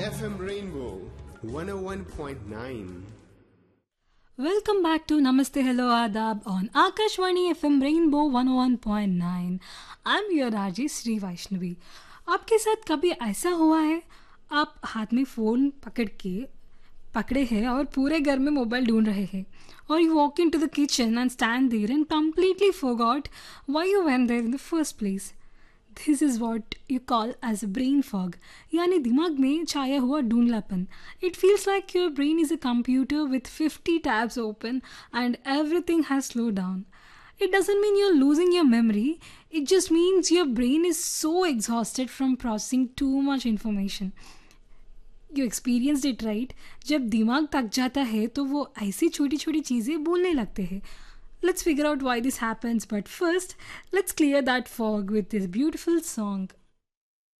FM Rainbow 101.9. Welcome back to Namaste Hello Adab on Akashwani FM Rainbow 101.9. I'm your RJ Shri Vaishnavi. आपके साथ कभी ऐसा हुआ है आप हाथ में फ़ोन पकड़े हैं और पूरे घर में मोबाइल ढूंढ रहे हैं और you walk into the kitchen and stand there and completely forgot why you went there in the first place. This is what you call as a brain fog, यानी दिमाग में छाया हुआ ढूंढलापन. It feels like your brain is a computer with 50 tabs open and everything has slowed down. It doesn't mean you're losing your memory, it just means your brain is so exhausted from processing too much information. You experienced it, right? जब दिमाग थक जाता है तो वो ऐसी छोटी छोटी चीज़ें बोलने लगते हैं. Let's figure out why this happens, but first, let's clear that fog with this beautiful song.